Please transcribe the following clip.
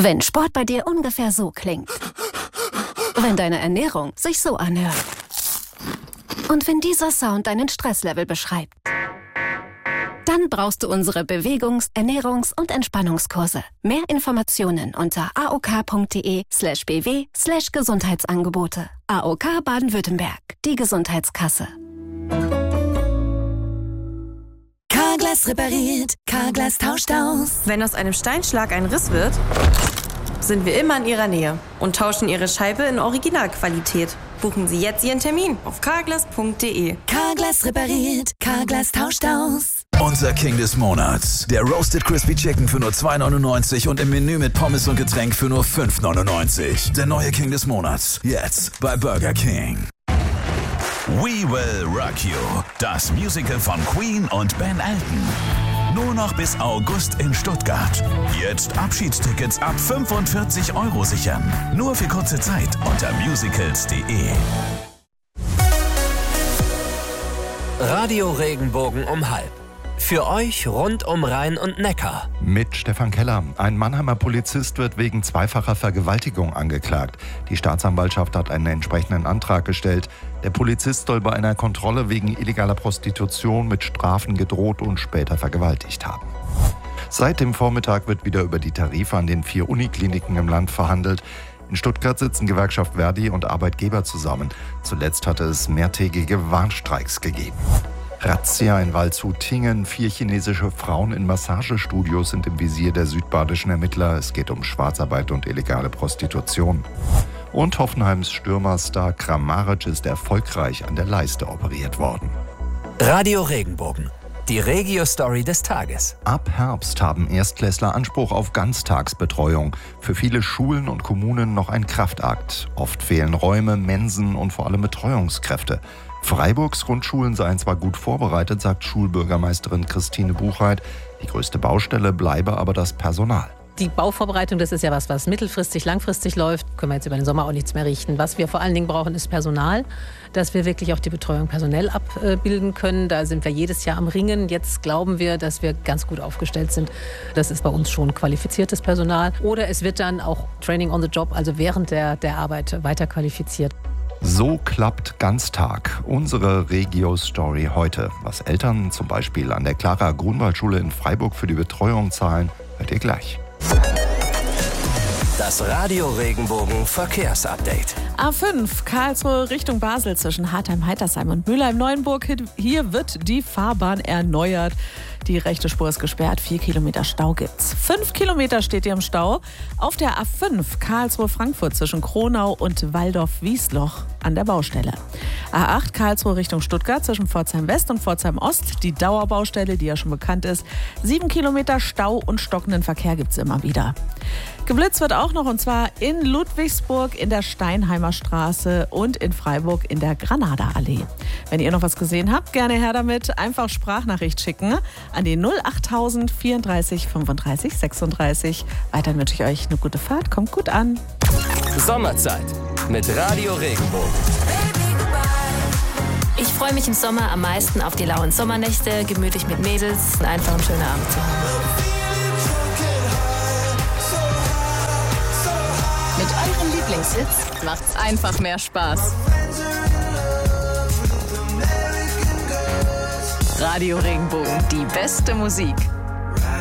Wenn Sport bei dir ungefähr so klingt. Wenn deine Ernährung sich so anhört. Und wenn dieser Sound deinen Stresslevel beschreibt. Dann brauchst du unsere Bewegungs-, Ernährungs- und Entspannungskurse. Mehr Informationen unter aok.de/bw/Gesundheitsangebote. AOK Baden-Württemberg, die Gesundheitskasse. Carglass repariert, Carglass tauscht aus. Wenn aus einem Steinschlag ein Riss wird, sind wir immer in Ihrer Nähe und tauschen Ihre Scheibe in Originalqualität. Buchen Sie jetzt Ihren Termin auf carglass.de. Carglass repariert, Carglass tauscht aus. Unser King des Monats. Der Roasted Crispy Chicken für nur 2,99 und im Menü mit Pommes und Getränk für nur 5,99. Der neue King des Monats. Jetzt bei Burger King. We Will Rock You. Das Musical von Queen und Ben Elton. Nur noch bis August in Stuttgart. Jetzt Abschiedstickets ab 45 € sichern. Nur für kurze Zeit unter musicals.de. Radio Regenbogen um 12:30. Für euch rund um Rhein und Neckar. Mit Stefan Keller. Ein Mannheimer Polizist wird wegen zweifacher Vergewaltigung angeklagt. Die Staatsanwaltschaft hat einen entsprechenden Antrag gestellt. Der Polizist soll bei einer Kontrolle wegen illegaler Prostitution mit Strafen gedroht und später vergewaltigt haben. Seit dem Vormittag wird wieder über die Tarife an den 4 Unikliniken im Land verhandelt. In Stuttgart sitzen Gewerkschaft Verdi und Arbeitgeber zusammen. Zuletzt hatte es mehrtägige Warnstreiks gegeben. Razzia in Waldshut-Tingen. 4 chinesische Frauen in Massagestudios sind im Visier der südbadischen Ermittler. Es geht um Schwarzarbeit und illegale Prostitution. Und Hoffenheims Stürmerstar Kramaric ist erfolgreich an der Leiste operiert worden. Radio Regenbogen. Die Regio-Story des Tages. Ab Herbst haben Erstklässler Anspruch auf Ganztagsbetreuung. Für viele Schulen und Kommunen noch ein Kraftakt. Oft fehlen Räume, Mensen und vor allem Betreuungskräfte. Freiburgs Grundschulen seien zwar gut vorbereitet, sagt Schulbürgermeisterin Christine Buchheit. Die größte Baustelle bleibe aber das Personal. Die Bauvorbereitung, das ist ja was mittelfristig, langfristig läuft. Können wir jetzt über den Sommer auch nichts mehr richten. Was wir vor allen Dingen brauchen, ist Personal, dass wir wirklich auch die Betreuung personell abbilden können. Da sind wir jedes Jahr am Ringen. Jetzt glauben wir, dass wir ganz gut aufgestellt sind. Das ist bei uns schon qualifiziertes Personal. Oder es wird dann auch Training on the Job, also während der Arbeit weiter qualifiziert. So klappt Ganztag. Unsere Regio-Story heute. Was Eltern zum Beispiel an der Clara-Grunwald-Schule in Freiburg für die Betreuung zahlen, hört ihr gleich. Das Radio Regenbogen Verkehrsupdate. A5 Karlsruhe Richtung Basel zwischen Hartheim-Heitersheim und Mülheim-Neuenburg. Hier wird die Fahrbahn erneuert. Die rechte Spur ist gesperrt, 4 Kilometer Stau gibt's. 5 Kilometer steht ihr im Stau auf der A5 Karlsruhe-Frankfurt zwischen Kronau und Waldorf-Wiesloch an der Baustelle. A8 Karlsruhe Richtung Stuttgart zwischen Pforzheim West und Pforzheim Ost, die Dauerbaustelle, die ja schon bekannt ist. 7 Kilometer Stau und stockenden Verkehr gibt's immer wieder. Geblitzt wird auch noch, und zwar in Ludwigsburg in der Steinheimer Straße und in Freiburg in der Granada-Allee. Wenn ihr noch was gesehen habt, gerne her damit. Einfach Sprachnachricht schicken an die 08000 34 35 36. Weiterhin wünsche ich euch eine gute Fahrt. Kommt gut an. Sommerzeit mit Radio Regenbogen. Ich freue mich im Sommer am meisten auf die lauen Sommernächte, gemütlich mit Mädels und einfach einen schönen Abend zu haben. Mit eurem Lieblingshits macht's einfach mehr Spaß. Radio Regenbogen, die beste Musik.